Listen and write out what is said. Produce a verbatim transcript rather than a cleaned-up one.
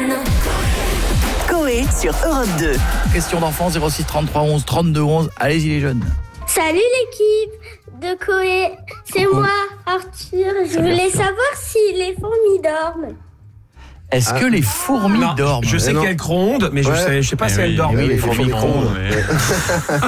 Coé sur Europe deux. Question d'enfant zéro six trente-trois onze trente-deux onze. Allez-y les jeunes. Salut l'équipe de Coé, c'est Coucou. moi Arthur. Je voulais savoir si les fourmis dorment. Est-ce Ah. que les fourmis Non, dorment? je sais Mais non. qu'elles grondent, mais je Ouais. sais, je sais pas Eh si elles oui, dorment. eh oui, les les fourmis fourmis grondent. grondent.